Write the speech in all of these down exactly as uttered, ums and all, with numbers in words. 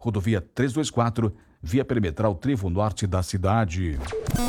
rodovia trezentos e vinte e quatro, via perimetral Trevo Norte da cidade.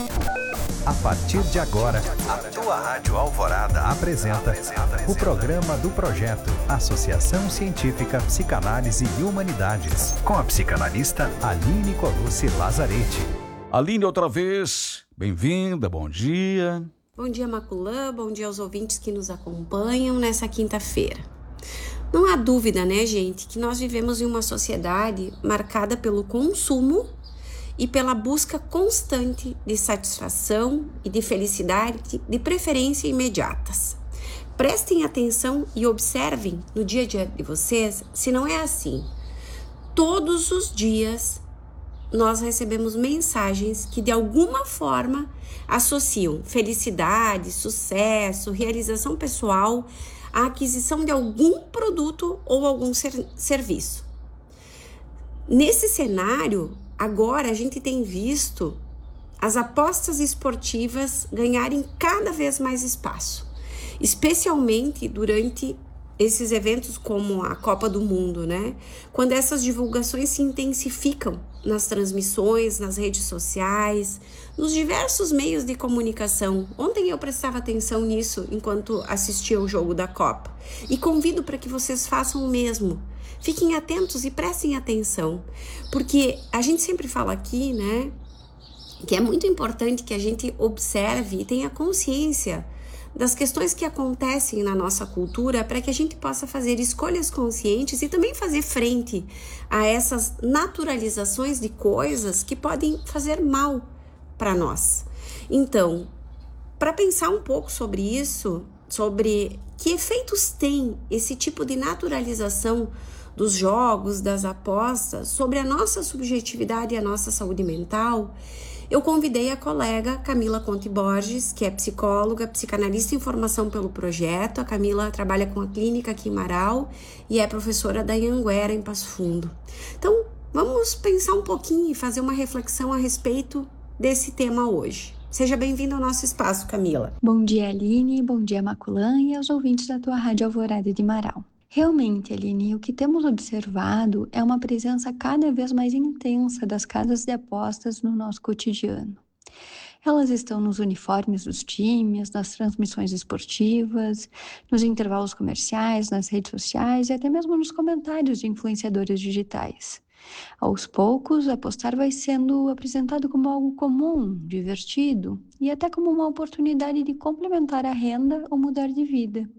A partir de agora, a tua Rádio Alvorada apresenta o programa do projeto Associação Científica Psicanálise e Humanidades, com a psicanalista Aline Colucci Lazzaretti. Aline, outra vez, bem-vinda, bom dia. Bom dia, Maculã, bom dia aos ouvintes que nos acompanham nessa quinta-feira. Não há dúvida, né, gente, que nós vivemos em uma sociedade marcada pelo consumo e pela busca constante de satisfação e de felicidade, de preferência imediatas. Prestem atenção e observem no dia a dia de vocês se não é assim. Todos os dias nós recebemos mensagens que de alguma forma associam felicidade, sucesso, realização pessoal à aquisição de algum produto ou algum ser- serviço. Nesse cenário, agora a gente tem visto as apostas esportivas ganharem cada vez mais espaço, especialmente durante esses eventos como a Copa do Mundo, né? Quando essas divulgações se intensificam nas transmissões, nas redes sociais, nos diversos meios de comunicação. Ontem eu prestava atenção nisso enquanto assistia ao jogo da Copa e convido para que vocês façam o mesmo. Fiquem atentos e prestem atenção, porque a gente sempre fala aqui, né, que é muito importante que a gente observe e tenha consciência das questões que acontecem na nossa cultura para que a gente possa fazer escolhas conscientes e também fazer frente a essas naturalizações de coisas que podem fazer mal para nós. Então, para pensar um pouco sobre isso, sobre que efeitos tem esse tipo de naturalização dos jogos, das apostas, sobre a nossa subjetividade e a nossa saúde mental, eu convidei a colega Camila Conte Borges, que é psicóloga, psicanalista em formação pelo projeto. A Camila trabalha com a clínica aqui em Marau e é professora da Anhanguera, em Passo Fundo. Então, vamos pensar um pouquinho e fazer uma reflexão a respeito desse tema hoje. Seja bem-vinda ao nosso espaço, Camila. Bom dia, Aline, bom dia, Maculã, e aos ouvintes da tua Rádio Alvorada de Marau. Realmente, Aline, o que temos observado é uma presença cada vez mais intensa das casas de apostas no nosso cotidiano. Elas estão nos uniformes dos times, nas transmissões esportivas, nos intervalos comerciais, nas redes sociais e até mesmo nos comentários de influenciadores digitais. Aos poucos, apostar vai sendo apresentado como algo comum, divertido e até como uma oportunidade de complementar a renda ou mudar de vida.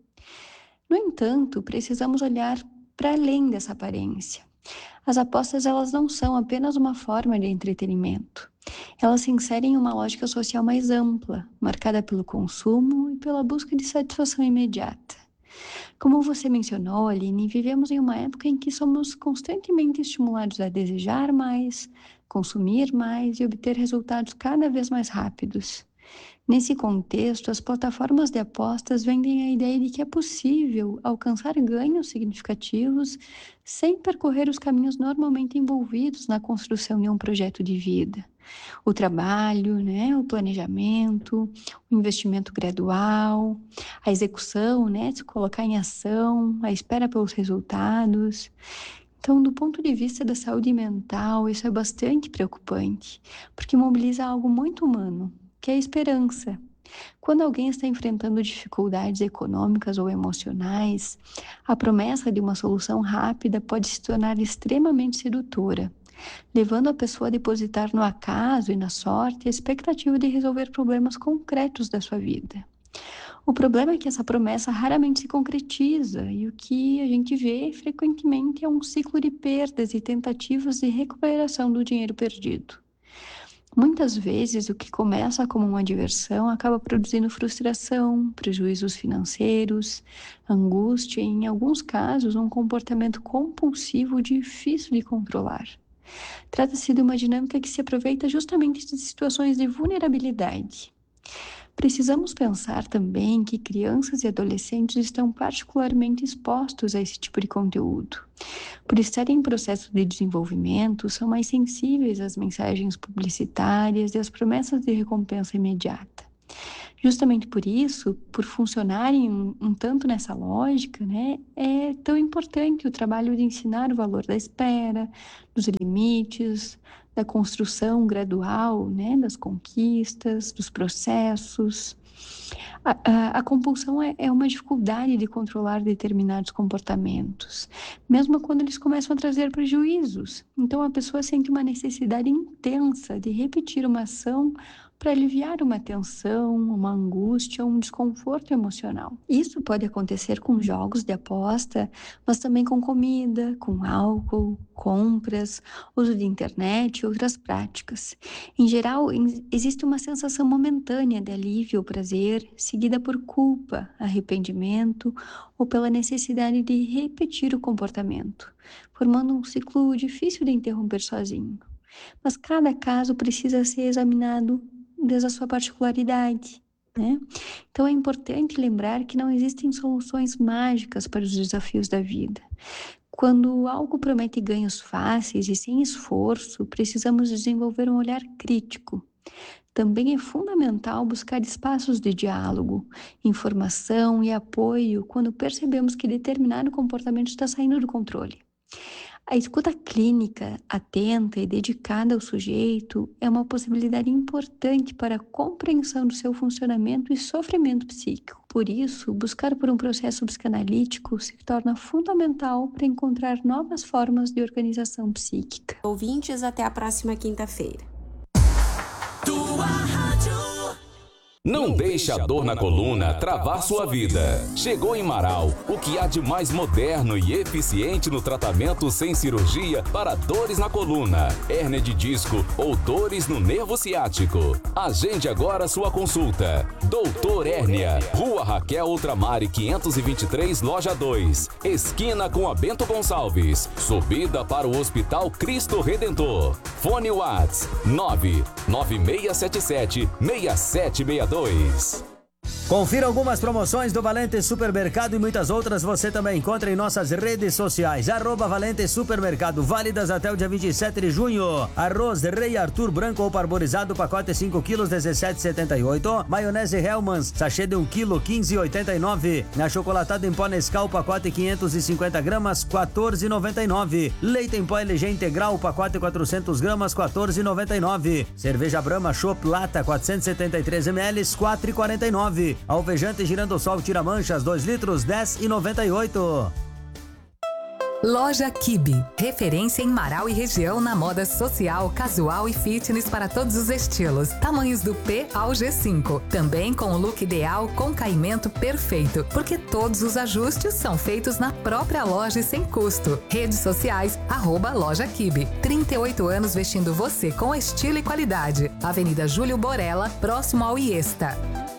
No entanto, precisamos olhar para além dessa aparência. As apostas, elas não são apenas uma forma de entretenimento. Elas se inserem em uma lógica social mais ampla, marcada pelo consumo e pela busca de satisfação imediata. Como você mencionou, Aline, vivemos em uma época em que somos constantemente estimulados a desejar mais, consumir mais e obter resultados cada vez mais rápidos. Nesse contexto, as plataformas de apostas vendem a ideia de que é possível alcançar ganhos significativos sem percorrer os caminhos normalmente envolvidos na construção de um projeto de vida. O trabalho, né, o planejamento, o investimento gradual, a execução, né, se colocar em ação, a espera pelos resultados. Então, do ponto de vista da saúde mental, isso é bastante preocupante, porque mobiliza algo muito humano, que é a esperança. Quando alguém está enfrentando dificuldades econômicas ou emocionais, a promessa de uma solução rápida pode se tornar extremamente sedutora, levando a pessoa a depositar no acaso e na sorte a expectativa de resolver problemas concretos da sua vida. O problema é que essa promessa raramente se concretiza e o que a gente vê frequentemente é um ciclo de perdas e tentativas de recuperação do dinheiro perdido. Muitas vezes, o que começa como uma diversão acaba produzindo frustração, prejuízos financeiros, angústia e, em alguns casos, um comportamento compulsivo difícil de controlar. Trata-se de uma dinâmica que se aproveita justamente de situações de vulnerabilidade. Precisamos pensar também que crianças e adolescentes estão particularmente expostos a esse tipo de conteúdo. Por estarem em processo de desenvolvimento, são mais sensíveis às mensagens publicitárias e às promessas de recompensa imediata. Justamente por isso, por funcionarem um, um tanto nessa lógica, né, é tão importante o trabalho de ensinar o valor da espera, dos limites, da construção gradual, né, das conquistas, dos processos. A, a, a compulsão é, é uma dificuldade de controlar determinados comportamentos, mesmo quando eles começam a trazer prejuízos. Então, a pessoa sente uma necessidade intensa de repetir uma ação para aliviar uma tensão, uma angústia, um desconforto emocional. Isso pode acontecer com jogos de aposta, mas também com comida, com álcool, compras, uso de internet e outras práticas. Em geral, existe uma sensação momentânea de alívio ou prazer, seguida por culpa, arrependimento ou pela necessidade de repetir o comportamento, formando um ciclo difícil de interromper sozinho. Mas cada caso precisa ser examinado desde a sua particularidade, né? Então é importante lembrar que não existem soluções mágicas para os desafios da vida. Quando algo promete ganhos fáceis e sem esforço, precisamos desenvolver um olhar crítico. Também é fundamental buscar espaços de diálogo, informação e apoio quando percebemos que determinado comportamento está saindo do controle. A escuta clínica, atenta e dedicada ao sujeito é uma possibilidade importante para a compreensão do seu funcionamento e sofrimento psíquico. Por isso, buscar por um processo psicanalítico se torna fundamental para encontrar novas formas de organização psíquica. Ouvintes, até a próxima quinta-feira. Tua rádio. Não deixe a dor na coluna travar sua vida. Chegou em Marau o que há de mais moderno e eficiente no tratamento sem cirurgia para dores na coluna, hérnia de disco ou dores no nervo ciático. Agende agora sua consulta. Doutor Hérnia, Rua Raquel Ultramare quinhentos e vinte e três, Loja dois, esquina com a Bento Gonçalves, subida para o Hospital Cristo Redentor. Fone Whats nove nove seis sete sete, seis sete seis dois. Confira algumas promoções do Valente Supermercado e muitas outras você também encontra em nossas redes sociais. Arroba Valente Supermercado, válidas até o dia vinte e sete de junho. Arroz Rei Arthur branco ou parborizado, pacote cinco quilos, dezessete reais e setenta e oito centavos. Maionese Hellmann's, sachê de um quilo, quinze reais e oitenta e nove centavos. Na chocolatada em pó Nescau, pacote quinhentos e cinquenta gramas, quatorze reais e noventa e nove centavos. Leite em pó L G integral, pacote quatrocentas gramas, quatorze reais e noventa e nove centavos. Cerveja Brahma Chopp Lata, quatrocentos e setenta e três mililitros, quatro reais e quarenta e nove centavos. Alvejante Girassol Tira Manchas, dois litros, dez reais e noventa e oito centavos. Loja Kibe, referência em Marau e região na moda social, casual e fitness para todos os estilos. Tamanhos do P ao G cinco. Também com o look ideal com caimento perfeito, porque todos os ajustes são feitos na própria loja e sem custo. Redes sociais, arroba Loja Kibe. trinta e oito anos vestindo você com estilo e qualidade. Avenida Júlio Borella, próximo ao Iesta.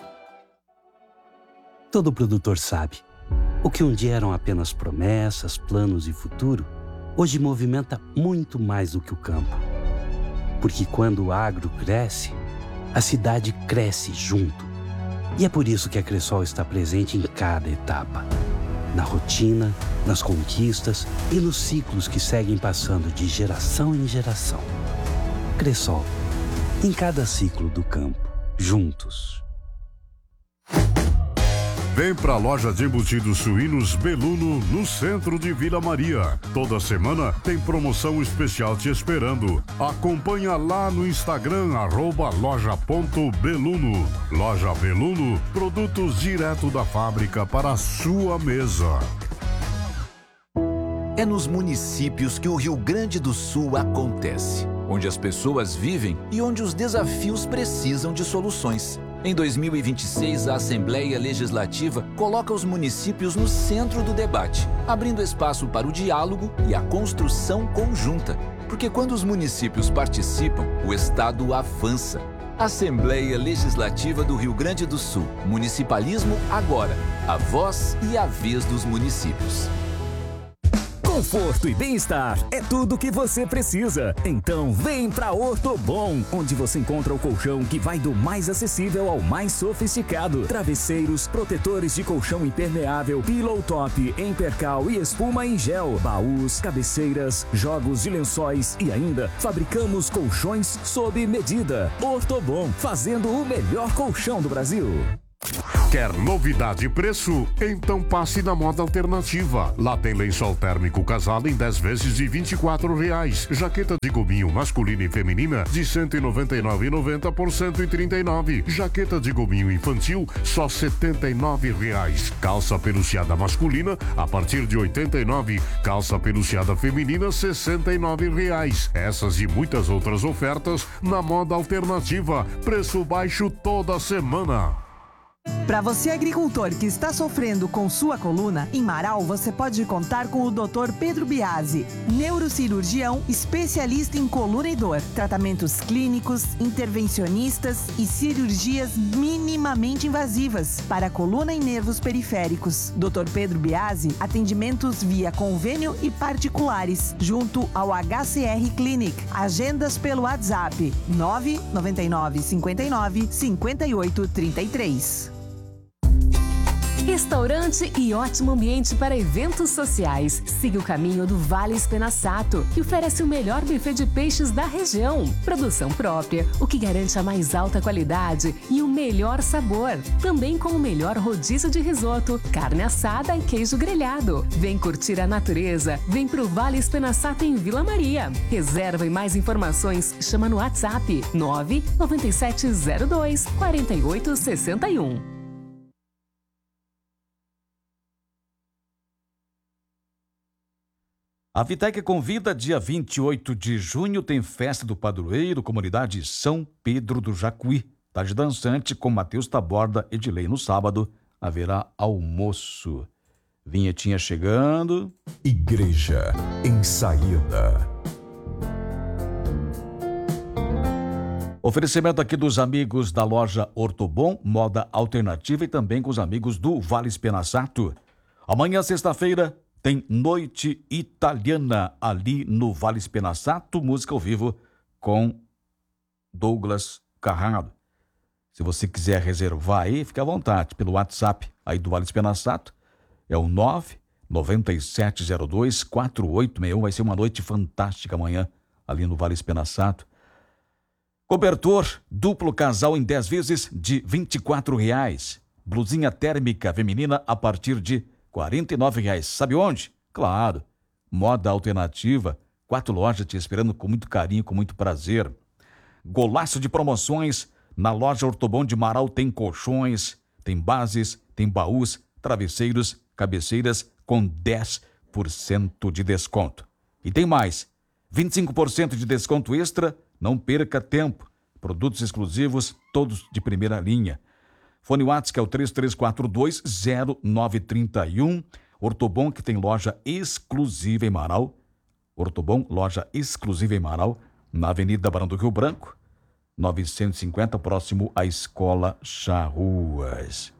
Todo produtor sabe. O que um dia eram apenas promessas, planos e futuro, hoje movimenta muito mais do que o campo. Porque quando o agro cresce, a cidade cresce junto. E é por isso que a Cressol está presente em cada etapa. Na rotina, nas conquistas e nos ciclos que seguem passando de geração em geração. Cressol, em cada ciclo do campo, juntos. Vem pra loja de embutidos suínos Beluno, no centro de Vila Maria. Toda semana tem promoção especial te esperando. Acompanha lá no Instagram, arroba loja.beluno. Loja Beluno, produtos direto da fábrica para a sua mesa. É nos municípios que o Rio Grande do Sul acontece, onde as pessoas vivem e onde os desafios precisam de soluções. Em dois mil e vinte e seis, a Assembleia Legislativa coloca os municípios no centro do debate, abrindo espaço para o diálogo e a construção conjunta. Porque quando os municípios participam, o Estado avança. Assembleia Legislativa do Rio Grande do Sul. Municipalismo agora. A voz e a vez dos municípios. Conforto e bem-estar é tudo o que você precisa. Então vem pra Ortobon, onde você encontra o colchão que vai do mais acessível ao mais sofisticado. Travesseiros, protetores de colchão impermeável, pillow top em percal e espuma em gel, baús, cabeceiras, jogos de lençóis e ainda fabricamos colchões sob medida. Ortobon, fazendo o melhor colchão do Brasil. Quer novidade e preço? Então passe na Moda Alternativa. Lá tem lençol térmico casal em dez vezes de vinte e quatro reais. Jaqueta de gominho masculina e feminina de cento e noventa e nove reais e noventa centavos por cento e trinta e nove reais. Jaqueta de gominho infantil só setenta e nove reais. Calça peluciada masculina a partir de oitenta e nove reais. Calça peluciada feminina sessenta e nove reais. Essas e muitas outras ofertas na Moda Alternativa. Preço baixo toda semana. Para você agricultor que está sofrendo com sua coluna, em Marau você pode contar com o doutor Pedro Biasi, neurocirurgião especialista em coluna e dor, tratamentos clínicos, intervencionistas e cirurgias minimamente invasivas para coluna e nervos periféricos. doutor Pedro Biasi, atendimentos via convênio e particulares, junto ao H C R Clinic. Agendas pelo WhatsApp nove nove nove cinco nove cinco oito três três. Restaurante e ótimo ambiente para eventos sociais. Siga o caminho do Vale Espenaçato, que oferece o melhor buffet de peixes da região. Produção própria, o que garante a mais alta qualidade e o melhor sabor. Também com o melhor rodízio de risoto, carne assada e queijo grelhado. Vem curtir a natureza. Vem pro Vale Espenaçato em Vila Maria. Reserva e mais informações, chama no WhatsApp nove nove sete zero dois quatro oito seis um. A Vitec convida, dia vinte e oito de junho, tem festa do padroeiro, comunidade São Pedro do Jacuí. Tarde dançante com Matheus Taborda, Edilei. No sábado, haverá almoço. Vinhetinha chegando. Igreja em saída. Oferecimento aqui dos amigos da loja Ortobon, moda alternativa, e também com os amigos do Vale Espenaçato. Amanhã, sexta-feira, tem Noite Italiana ali no Vale Espenaçato, música ao vivo com Douglas Carrado. Se você quiser reservar aí, fica à vontade, pelo WhatsApp aí do Vale Espenaçato, é o nove nove sete zero dois quatro oito seis um. Vai ser uma noite fantástica amanhã ali no Vale Espenaçato. Cobertor duplo casal em dez vezes de vinte e quatro reais. Blusinha térmica feminina a partir de quarenta e nove reais. Sabe onde? Claro, Moda Alternativa, quatro lojas te esperando com muito carinho, com muito prazer. Golaço de promoções, na loja Ortobon de Marau tem colchões, tem bases, tem baús, travesseiros, cabeceiras com dez por cento de desconto. E tem mais, vinte e cinco por cento de desconto extra, não perca tempo. Produtos exclusivos, todos de primeira linha. Fone WhatsApp que é o três três quatro dois zero nove três um. Ortobon, que tem loja exclusiva em Marau. Ortobon, loja exclusiva em Marau, na Avenida Barão do Rio Branco, novecentos e cinquenta, próximo à Escola Charruas.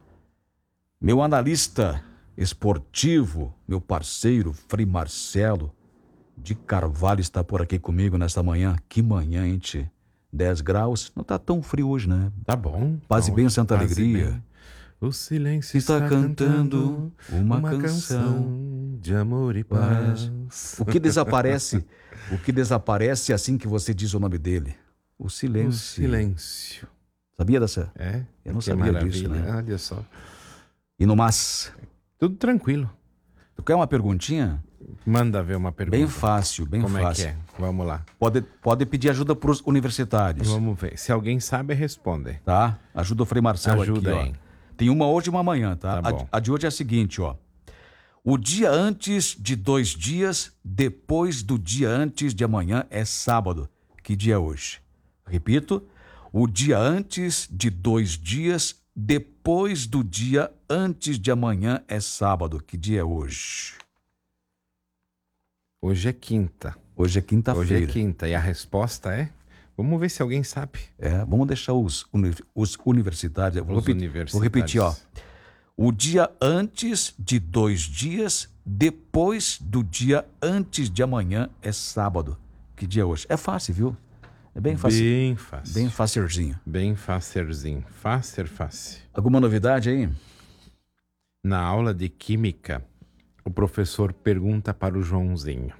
Meu analista esportivo, meu parceiro, Frei Marcelo de Carvalho, está por aqui comigo nesta manhã. Que manhã, hein, tchê? dez graus, não tá tão frio hoje, né? Tá bom. Paz e bem, Santa Alegria. Bem. O silêncio está, está cantando uma, uma canção, canção de amor e paz. O que desaparece, o que desaparece assim que você diz o nome dele? O silêncio. O silêncio. Sabia dessa? É. Eu não que sabia maravilha. disso, né? Olha só. E no mas? Tudo tranquilo. Tu quer uma perguntinha? Manda ver uma pergunta. Bem fácil, bem Como fácil. Como é que é? Vamos lá. Pode, pode pedir ajuda para os universitários. Vamos ver. Se alguém sabe, responde. Tá? Ajuda o Frei Marcelo Ajuda aqui, aí. ó. Tem uma hoje e uma amanhã, tá? Tá bom. A, a de hoje é a seguinte, ó. O dia antes de dois dias, depois do dia antes de amanhã é sábado. Que dia é hoje? Repito. O dia antes de dois dias, depois do dia antes de amanhã é sábado. Que dia é hoje? Hoje é quinta. Hoje é quinta-feira. Hoje é quinta. E a resposta é? Vamos ver se alguém sabe. É, vamos deixar os, uni os universitários. Vou, os repetir, universitários. vou repetir, ó. O dia antes de dois dias, depois do dia antes de amanhã é sábado. Que dia é hoje? É fácil, viu? É bem fácil. Bem fácil. Bem facilzinho. Bem facilzinho. Fácil, fácil. Alguma novidade aí? Na aula de química, o professor pergunta para o Joãozinho: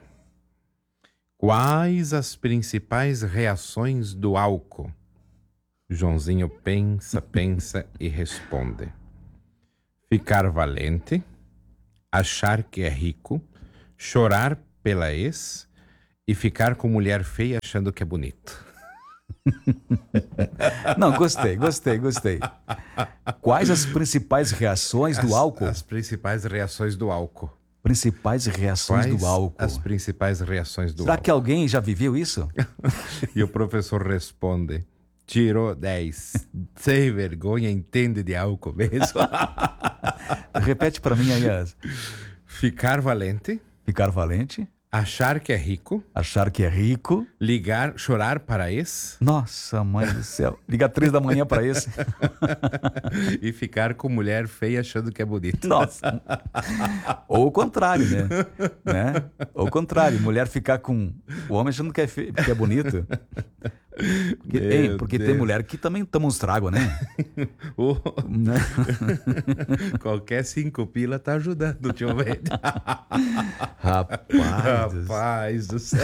quais as principais reações do álcool? O Joãozinho pensa, pensa e responde: ficar valente, achar que é rico, chorar pela ex e ficar com mulher feia achando que é bonito. Não, gostei, gostei, gostei. Quais as principais reações do as, álcool? As principais reações do álcool. Principais reações Quais do álcool. as principais reações do Será álcool? que alguém já viveu isso? E o professor responde: tirou dez. Sem vergonha, entende de álcool mesmo. Repete para mim aí. As... Ficar valente. Ficar valente. Achar que é rico. Achar que é rico. Ligar, chorar para ex. Nossa, mãe do céu. Ligar três da manhã para esse. E ficar com mulher feia achando que é bonito. Nossa. Ou o contrário, né? né? Ou o contrário. Mulher ficar com o homem achando que é, fe... que é bonito. Porque, hein, porque tem mulher que também toma uns tragos, né? Oh. né? Qualquer cinco pila tá ajudando ultimamente. Rapaz, Rapaz do céu.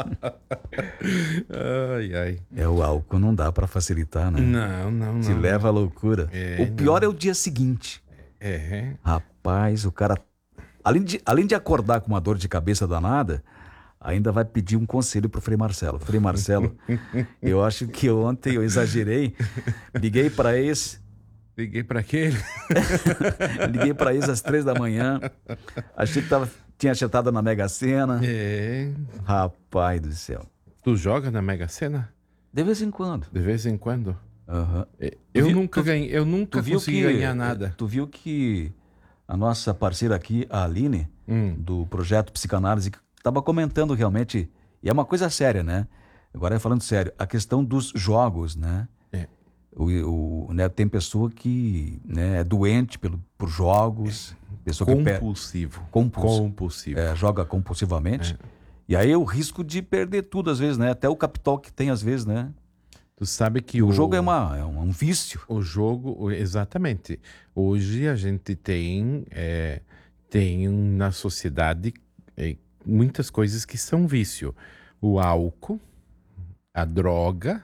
Ai, ai. É, o álcool não dá pra facilitar, né? Não, não, não. Te leva à loucura. É, o pior não. é o dia seguinte. É. Rapaz, o cara, além de, além de acordar com uma dor de cabeça danada, ainda vai pedir um conselho pro Frei Marcelo. Frei Marcelo, eu acho que ontem eu exagerei. Liguei para esse... Liguei para aquele? Liguei para eles às três da manhã. Achei que tava, tinha acertado na Mega Sena. É. Rapaz do céu. Tu joga na Mega Sena? De vez em quando. De vez em quando? Uhum. Eu, vi, nunca tu, ganhei, eu nunca consegui que, ganhar nada. Tu viu que a nossa parceira aqui, a Aline, hum. do projeto Psicanálise, estava comentando realmente, e é uma coisa séria, né? Agora falando sério, a questão dos jogos, né? É. O, o, né, tem pessoa que né, é doente pelo, por jogos. Pessoa compulsivo. Que compulsivo. Compulsivo. É, joga compulsivamente. É. E aí o risco de perder tudo às vezes, né? Até o capital que tem às vezes, né? Tu sabe que o, o jogo é, uma, é um vício. O jogo, exatamente. Hoje a gente tem, é, tem na sociedade é, muitas coisas que são vício. O álcool, a droga,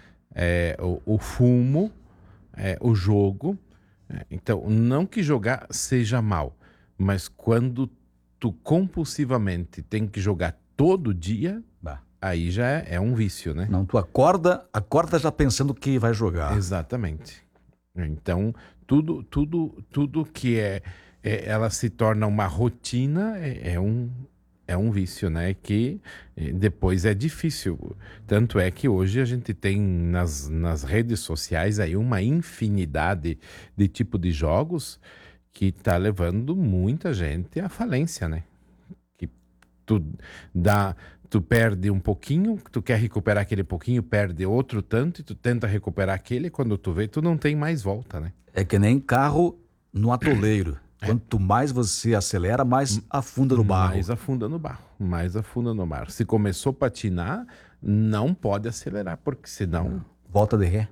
é, o, o fumo, é, o jogo. É, então, não que jogar seja mal, mas quando tu compulsivamente tem que jogar todo dia, bah. Aí já é, é um vício, né? Não, tu acorda, acorda já pensando que vai jogar. Exatamente. Então, tudo, tudo, tudo que é, é ela se torna uma rotina é, é um é um vício, né? Que depois é difícil. Tanto é que hoje a gente tem nas, nas redes sociais aí uma infinidade de tipo de jogos que está levando muita gente à falência, né? Que tu dá, tu perde um pouquinho, tu quer recuperar aquele pouquinho, perde outro tanto, e tu tenta recuperar aquele, quando tu vê, tu não tem mais volta, né? É que nem carro no atoleiro. Quanto mais você acelera, mais afunda no barro. Mais afunda no barro, mais afunda no barro. Se começou a patinar, não pode acelerar, porque senão... Volta de ré.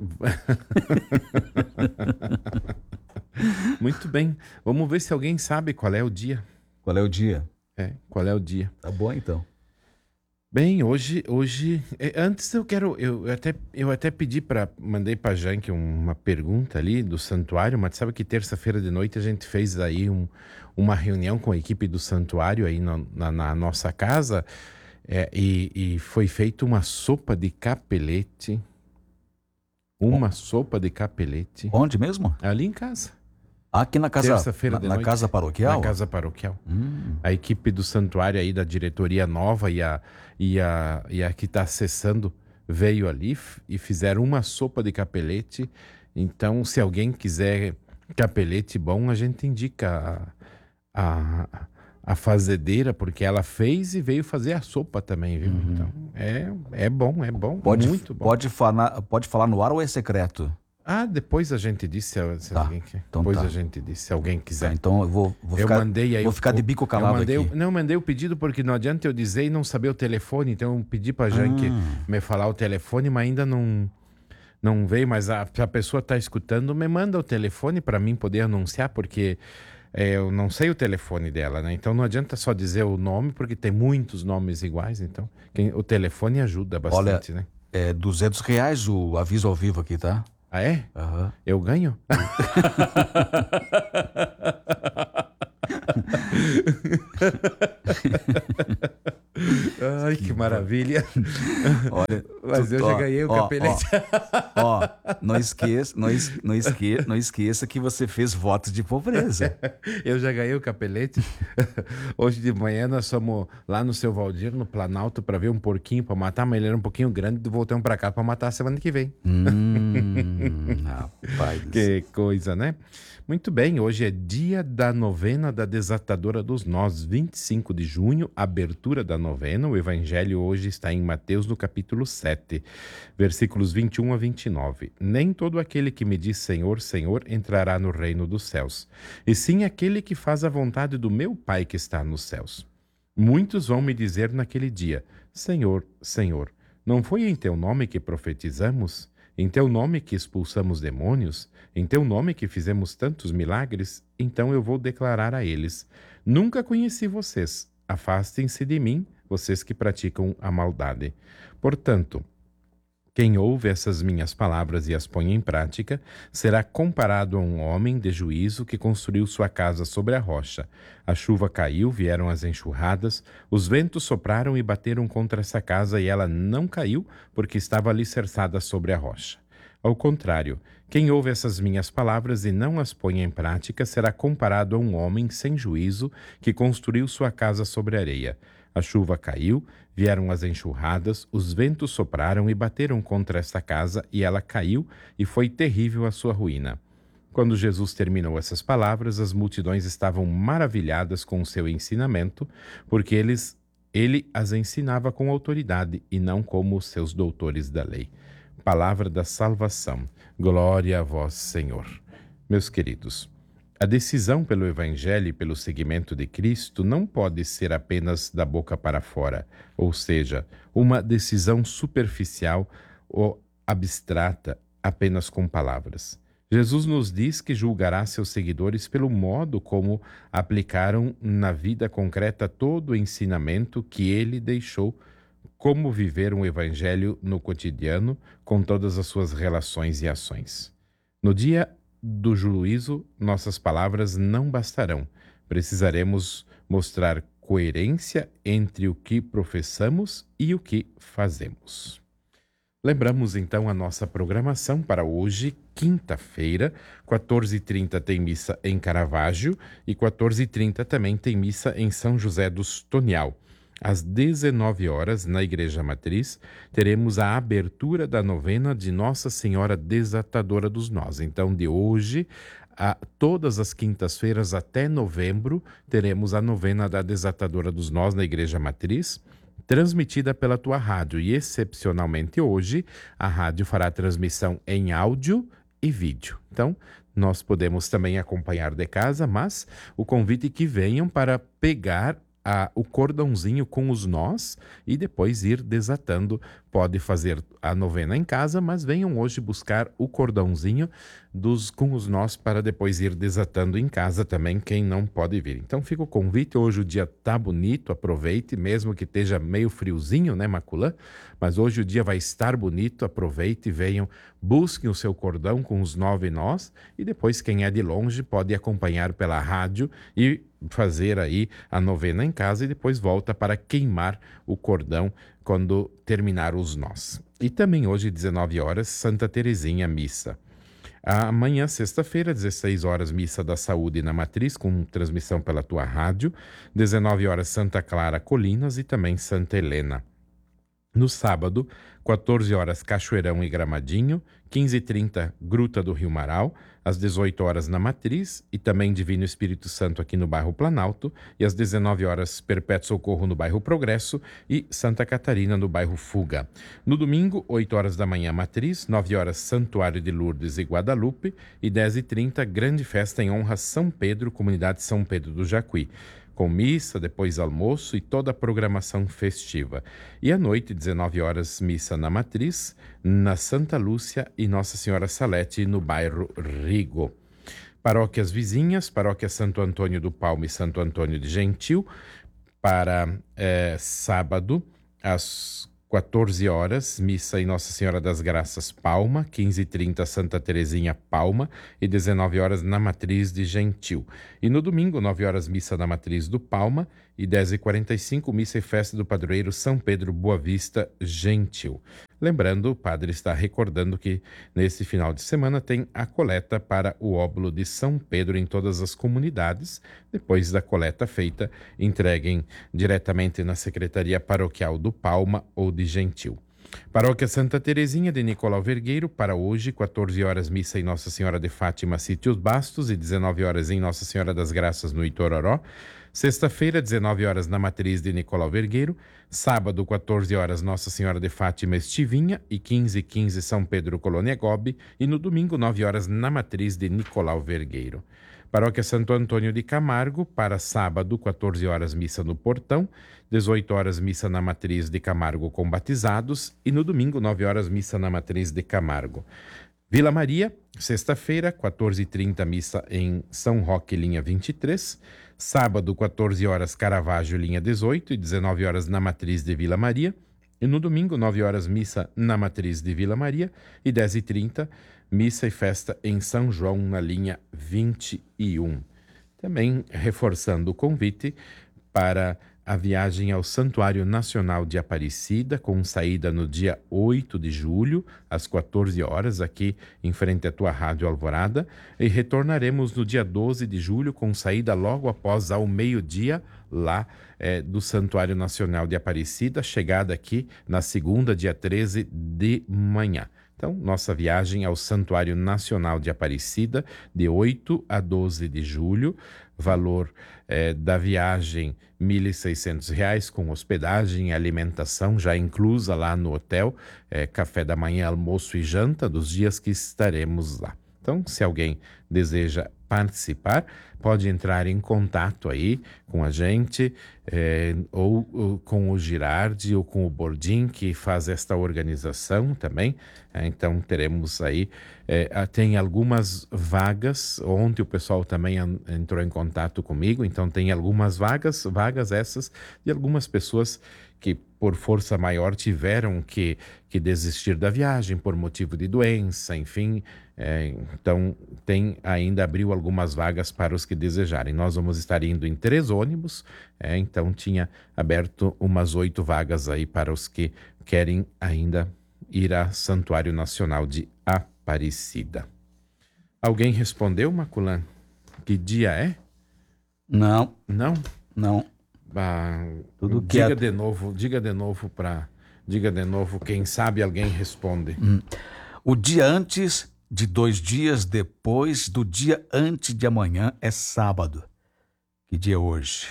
Muito bem. Vamos ver se alguém sabe qual é o dia. Qual é o dia? É, qual é o dia. Tá bom, então. Bem, hoje, hoje, antes eu quero, eu até, eu até pedi para, mandei para Janke uma pergunta ali do santuário, mas sabe que terça-feira de noite a gente fez aí um, uma reunião com a equipe do santuário aí no, na, na nossa casa, é, e, e foi feita uma sopa de capelete, uma sopa de capelete. Onde mesmo? Ali em casa. Aqui na casa, Terça-feira de na, na noite, casa paroquial? Na casa paroquial. Hum. A equipe do santuário aí da diretoria nova e a, e a, e a que está acessando veio ali e fizeram uma sopa de capelete. Então, se alguém quiser capelete bom, a gente indica a, a, a fazedeira, porque ela fez e veio fazer a sopa também, viu? Uhum. Então, é, é bom, é bom, pode, muito bom. Pode falar, pode falar no ar ou é secreto? Ah, depois a gente diz se, se Tá, alguém quer. então depois tá. a gente diz se alguém quiser. Tá, então eu vou, vou eu ficar, mandei aí vou o- ficar de bico calado eu mandei, aqui. o- Não, eu mandei o pedido porque não adianta eu dizer e não saber o telefone. Então eu pedi pra Janke Ah. me falar o telefone, mas ainda não, não veio. Mas a, a pessoa tá escutando, me manda o telefone para mim poder anunciar, porque é, eu não sei o telefone dela, né? Então não adianta só dizer o nome, porque tem muitos nomes iguais. Então quem- o telefone ajuda bastante, Olha, né? é duzentos reais o aviso ao vivo aqui, tá? Ah, é? Aham. Eu ganho? Ai, que maravilha. Olha, Mas eu ó, já ganhei o ó, capelete. Ó, ó, não esqueça, não, es, não, esque, não esqueça que você fez votos de pobreza. Eu já ganhei o capelete. Hoje de manhã nós fomos lá no Seu Valdir, no Planalto, para ver um porquinho para matar, mas ele era um pouquinho grande, voltamos para cá para matar semana que vem. Hum, rapaz. Que coisa, né? Muito bem, hoje é dia da novena da Desatadora dos Nós, vinte e cinco de junho, abertura da novena. O evangelho hoje está em Mateus, no capítulo sete, versículos vinte e um a vinte e nove. Nem todo aquele que me diz Senhor, Senhor, entrará no reino dos céus, e sim aquele que faz a vontade do meu Pai que está nos céus. Muitos vão me dizer naquele dia, Senhor, Senhor, não foi em teu nome que profetizamos? Em teu nome que expulsamos demônios? Em teu nome que fizemos tantos milagres? Então eu vou declarar a eles, nunca conheci vocês, afastem-se de mim, vocês que praticam a maldade. Portanto, quem ouve essas minhas palavras e as põe em prática, será comparado a um homem de juízo que construiu sua casa sobre a rocha. A chuva caiu, vieram as enxurradas, os ventos sopraram e bateram contra essa casa e ela não caiu, porque estava alicerçada sobre a rocha. Ao contrário, quem ouve essas minhas palavras e não as põe em prática, será comparado a um homem sem juízo que construiu sua casa sobre a areia. A chuva caiu, vieram as enxurradas, os ventos sopraram e bateram contra esta casa, e ela caiu, e foi terrível a sua ruína. Quando Jesus terminou essas palavras, as multidões estavam maravilhadas com o seu ensinamento, porque eles, ele as ensinava com autoridade e não como os seus doutores da lei. Palavra da salvação. Glória a vós, Senhor. Meus queridos, a decisão pelo Evangelho e pelo seguimento de Cristo não pode ser apenas da boca para fora, ou seja, uma decisão superficial ou abstrata, apenas com palavras. Jesus nos diz que julgará seus seguidores pelo modo como aplicaram na vida concreta todo o ensinamento que ele deixou, como viver um Evangelho no cotidiano com todas as suas relações e ações. No dia do juízo, nossas palavras não bastarão. Precisaremos mostrar coerência entre o que professamos e o que fazemos. Lembramos então a nossa programação para hoje, quinta-feira, quatorze e trinta tem missa em Caravaggio e quatorze e trinta também tem missa em São José dos Tonial. Às dezenove horas, na Igreja Matriz, teremos a abertura da novena de Nossa Senhora Desatadora dos Nós. Então, de hoje a todas as quintas-feiras até novembro, teremos a novena da Desatadora dos Nós na Igreja Matriz, transmitida pela tua rádio. E, excepcionalmente hoje, a rádio fará transmissão em áudio e vídeo. Então, nós podemos também acompanhar de casa, mas o convite é que venham para pegar A, o cordãozinho com os nós e depois ir desatando. Pode fazer a novena em casa, mas venham hoje buscar o cordãozinho dos, com os nós para depois ir desatando em casa também, quem não pode vir. Então fica o convite, hoje o dia tá bonito, aproveite, mesmo que esteja meio friozinho, né, Maculã? Mas hoje o dia vai estar bonito, aproveite, venham, busquem o seu cordão com os nove nós e depois quem é de longe pode acompanhar pela rádio e fazer aí a novena em casa e depois volta para queimar o cordão quando terminar os nós. E também hoje, dezenove horas, Santa Terezinha Missa. Amanhã, sexta-feira, dezesseis horas, Missa da Saúde na Matriz, com transmissão pela tua rádio. dezenove horas, Santa Clara Colinas e também Santa Helena. No sábado, quatorze horas, Cachoeirão e Gramadinho, quinze e trinta, Gruta do Rio Marau, às dezoito horas na Matriz e também Divino Espírito Santo aqui no bairro Planalto, e às dezenove horas, Perpétuo Socorro no bairro Progresso e Santa Catarina no bairro Fuga. No domingo, oito horas da manhã, Matriz, nove horas, Santuário de Lourdes e Guadalupe e dez e trinta, grande festa em honra a São Pedro, comunidade São Pedro do Jacuí, com missa, depois almoço e toda a programação festiva. E à noite, dezenove horas, missa na Matriz, na Santa Lúcia e Nossa Senhora Salete, no bairro Rigo. Paróquias vizinhas, Paróquia Santo Antônio do Palmo e Santo Antônio de Gentil, para eh, sábado, às quatorze horas, missa em Nossa Senhora das Graças, Palma, quinze e trinta, Santa Terezinha, Palma, e dezenove horas na Matriz de Gentil. E no domingo, nove horas, missa na Matriz do Palma, e dez e quarenta e cinco, missa e festa do padroeiro São Pedro Boa Vista, Gentil. Lembrando, o padre está recordando que nesse final de semana tem a coleta para o óbolo de São Pedro em todas as comunidades. Depois da coleta feita, entreguem diretamente na Secretaria Paroquial do Palma ou de Gentil. Paróquia Santa Terezinha de Nicolau Vergueiro, para hoje, quatorze horas, missa em Nossa Senhora de Fátima, Sítios Bastos, e dezenove horas em Nossa Senhora das Graças, no Itororó. Sexta-feira, dezenove horas, na Matriz de Nicolau Vergueiro. Sábado, quatorze horas, Nossa Senhora de Fátima, Estivinha, e quinze e quinze, São Pedro, Colônia Gobe. E no domingo, nove horas, na Matriz de Nicolau Vergueiro. Paróquia Santo Antônio de Camargo, para sábado, quatorze horas, missa no Portão, dezoito horas, missa na Matriz de Camargo com batizados, e no domingo, nove horas, missa na Matriz de Camargo. Vila Maria, sexta-feira, quatorze e trinta, missa em São Roque, linha vinte e três, sábado, quatorze horas, Caravaggio, linha dezoito, e dezenove horas na Matriz de Vila Maria, e no domingo, nove horas, missa na Matriz de Vila Maria, e dez e trinta, missa e festa em São João, na linha vinte e um. Também reforçando o convite para a viagem ao Santuário Nacional de Aparecida, com saída no dia oito de julho, às quatorze horas, aqui em frente à tua Rádio Alvorada, e retornaremos no dia doze de julho, com saída logo após ao meio-dia, lá é, do Santuário Nacional de Aparecida, chegada aqui na segunda, dia treze de manhã. Então, nossa viagem ao Santuário Nacional de Aparecida, de oito a doze de julho, valor eh, da viagem mil e seiscentos reais, com hospedagem e alimentação já inclusa lá no hotel, eh, café da manhã, almoço e janta dos dias que estaremos lá. Então, se alguém deseja participar, pode entrar em contato aí com a gente, é, ou, ou com o Girardi ou com o Bordim, que faz esta organização também. É, então, teremos aí, é, tem algumas vagas, ontem o pessoal também entrou em contato comigo, então tem algumas vagas, vagas essas de algumas pessoas que por força maior tiveram que, que desistir da viagem por motivo de doença, enfim. É, então, tem ainda abriu algumas vagas para os que desejarem. Nós vamos estar indo em três ônibus, é, então tinha aberto umas oito vagas aí para os que querem ainda ir a Santuário Nacional de Aparecida. Alguém respondeu, Maculan? Que dia é? Não. Não? Não. Ah, Tudo diga quieto. de novo, diga de novo para, diga de novo, quem sabe alguém responde. Hum. O dia antes de dois dias depois do dia antes de amanhã é sábado. Que dia é hoje?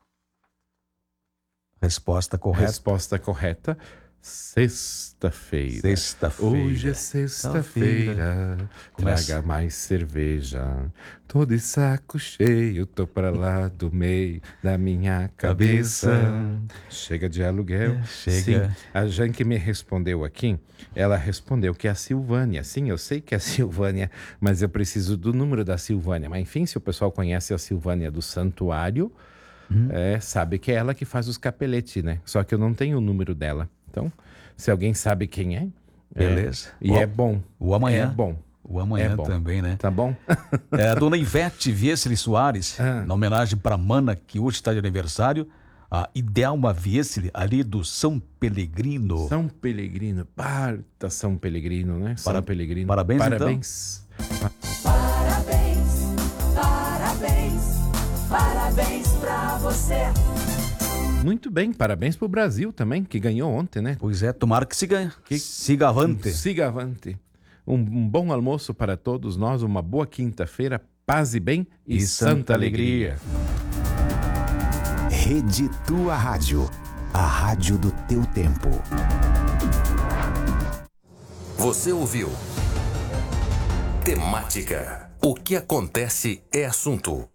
Resposta correta. Resposta correta. Sexta-feira. Sexta-feira. Hoje é sexta-feira. Traga mais cerveja. Tô de saco cheio, tô pra lá do meio da minha cabeça. Chega de aluguel. É, chega. Sim, a Jan que me respondeu aqui, ela respondeu que é a Silvânia. Sim, eu sei que é a Silvânia, mas eu preciso do número da Silvânia. Mas enfim, se o pessoal conhece a Silvânia do Santuário, hum. é, sabe que é ela que faz os capeletes, né? Só que eu não tenho o número dela. Então, se alguém sabe quem é, beleza. É, e o, é bom. O amanhã. É bom. O amanhã é bom. também, né? Tá bom? É, a dona Ivete Viesli Soares, ah. na homenagem para Mana, que hoje está de aniversário, a Idelma Viesli, ali do São Pelegrino. São Pelegrino, parta São Pelegrino, né? São Para, Pelegrino. Parabéns, parabéns. Então. Parabéns, parabéns, parabéns pra você. Muito bem, parabéns pro Brasil também, que ganhou ontem, né? Pois é, tomara que siga, que siga avante. Siga avante. Um, um bom almoço para todos nós, uma boa quinta-feira, paz e bem e, E santa, santa alegria. Rede Tua Rádio, a rádio do teu tempo. Você ouviu? Temática. O que acontece é assunto.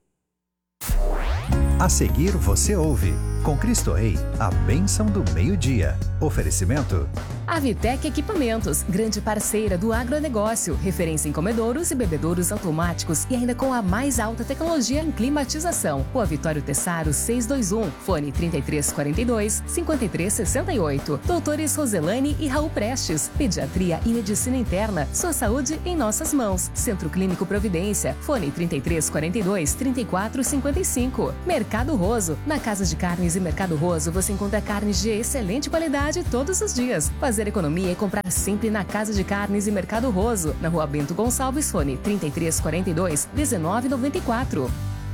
A seguir você ouve, com Cristo Rei, a bênção do meio-dia. Oferecimento. A Vitec Equipamentos, grande parceira do agronegócio, referência em comedouros e bebedouros automáticos e ainda com a mais alta tecnologia em climatização. Rua Vitório Tessaro seiscentos e vinte e um, fone trinta e três quarenta e dois, cinquenta e três sessenta e oito. Doutores Roselane e Raul Prestes, pediatria e medicina interna, sua saúde em nossas mãos. Centro Clínico Providência, fone trinta e três quarenta e dois, trinta e quatro cinquenta e cinco. Mercado Roso, na Casa de Carnes e Mercado Roso você encontra carnes de excelente qualidade todos os dias. Fazer economia e comprar sempre na Casa de Carnes e Mercado Roso, na Rua Bento Gonçalves, fone trinta e três quarenta e dois, dezenove noventa e quatro.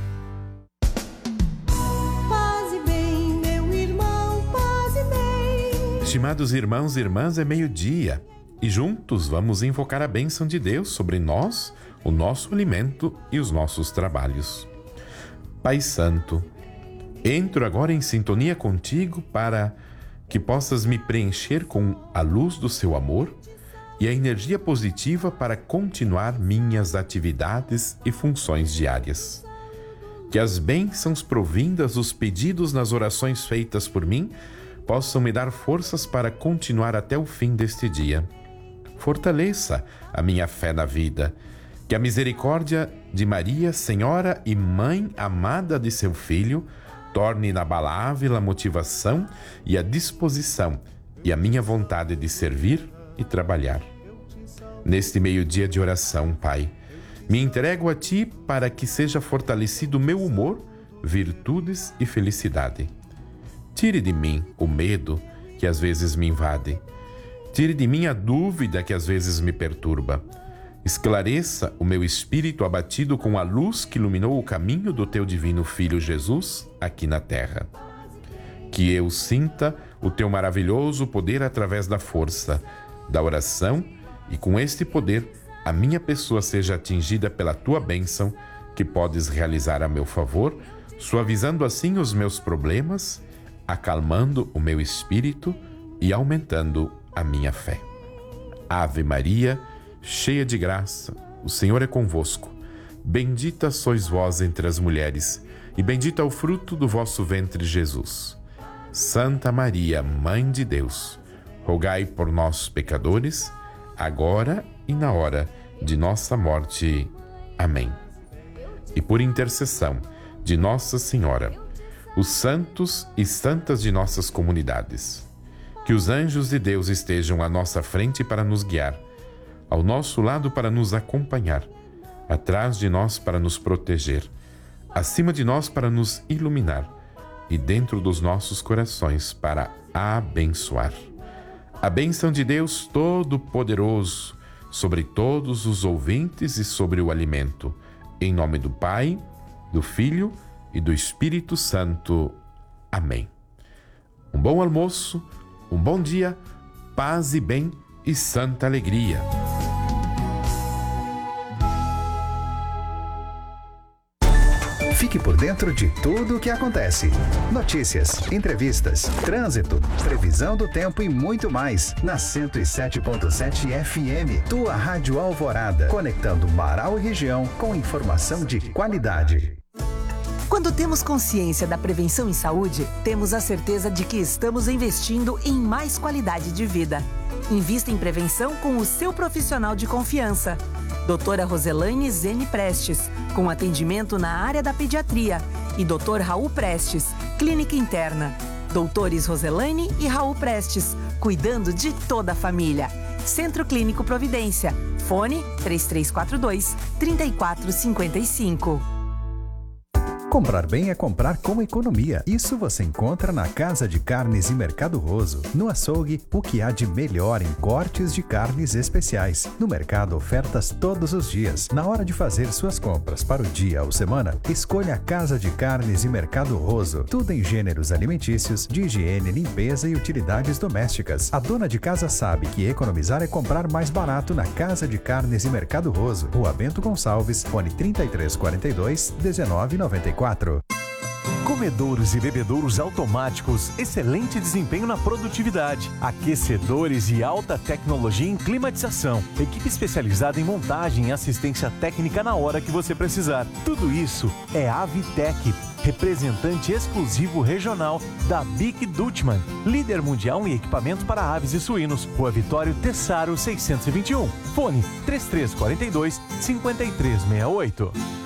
Paz e bem, meu irmão, paz e bem. Estimados irmãos e irmãs, é meio-dia e juntos vamos invocar a bênção de Deus sobre nós, o nosso alimento e os nossos trabalhos. Pai Santo, entro agora em sintonia contigo para que possas me preencher com a luz do seu amor e a energia positiva para continuar minhas atividades e funções diárias. Que as bênçãos provindas dos pedidos nas orações feitas por mim possam me dar forças para continuar até o fim deste dia. Fortaleça a minha fé na vida. Que a misericórdia de Maria, Senhora e Mãe amada de seu Filho, torne inabalável a motivação e a disposição e a minha vontade de servir e trabalhar. Neste meio-dia de oração, Pai, me entrego a Ti para que seja fortalecido meu humor, virtudes e felicidade. Tire de mim o medo que às vezes me invade. Tire de mim a dúvida que às vezes me perturba. Esclareça o meu espírito abatido com a luz que iluminou o caminho do Teu divino Filho Jesus aqui na terra. Que eu sinta o Teu maravilhoso poder através da força da oração e com este poder a minha pessoa seja atingida pela Tua bênção que podes realizar a meu favor, suavizando assim os meus problemas, acalmando o meu espírito e aumentando a minha fé. Ave Maria, cheia de graça, o Senhor é convosco. Bendita sois vós entre as mulheres, e bendito é o fruto do vosso ventre, Jesus. Santa Maria, Mãe de Deus, rogai por nós, pecadores, agora e na hora de nossa morte. Amém. E por intercessão de Nossa Senhora, os santos e santas de nossas comunidades, que os anjos de Deus estejam à nossa frente para nos guiar, ao nosso lado para nos acompanhar, atrás de nós para nos proteger, acima de nós para nos iluminar e dentro dos nossos corações para abençoar. A bênção de Deus Todo-Poderoso sobre todos os ouvintes e sobre o alimento. Em nome do Pai, do Filho e do Espírito Santo. Amém. Um bom almoço, um bom dia, paz e bem e santa alegria. Fique por dentro de tudo o que acontece. Notícias, entrevistas, trânsito, previsão do tempo e muito mais. Na cento e sete ponto sete F M, tua Rádio Alvorada. Conectando Marau e região com informação de qualidade. Quando temos consciência da prevenção em saúde, temos a certeza de que estamos investindo em mais qualidade de vida. Invista em prevenção com o seu profissional de confiança. Doutora Roselane Zene Prestes, com atendimento na área da pediatria, e doutor Raul Prestes, clínica interna. Doutores Roselane e Raul Prestes, cuidando de toda a família. Centro Clínico Providência. Fone três três quatro dois, três quatro cinco cinco. Comprar bem é comprar com economia. Isso você encontra na Casa de Carnes e Mercado Roso. No açougue, o que há de melhor em cortes de carnes especiais. No mercado, ofertas todos os dias. Na hora de fazer suas compras para o dia ou semana, escolha a Casa de Carnes e Mercado Roso. Tudo em gêneros alimentícios, de higiene, limpeza e utilidades domésticas. A dona de casa sabe que economizar é comprar mais barato na Casa de Carnes e Mercado Roso. Rua Bento Gonçalves, fone trinta e três quarenta e dois, dezenove noventa e quatro. Comedouros e bebedouros automáticos, excelente desempenho na produtividade. Aquecedores e alta tecnologia em climatização. Equipe especializada em montagem e assistência técnica na hora que você precisar. Tudo isso é Avitec, representante exclusivo regional da Bic Dutchman, líder mundial em equipamento para aves e suínos. Rua Vitório Tessaro seiscentos e vinte e um. Fone três três quarenta e dois, cinquenta e três sessenta e oito.